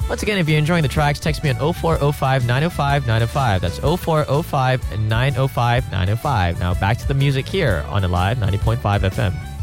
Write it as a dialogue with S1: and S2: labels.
S1: Once again, if you're enjoying the tracks, text me on 0405 905 905. That's 0405 905 905. Now back to the music here on Alive 90.5 FM.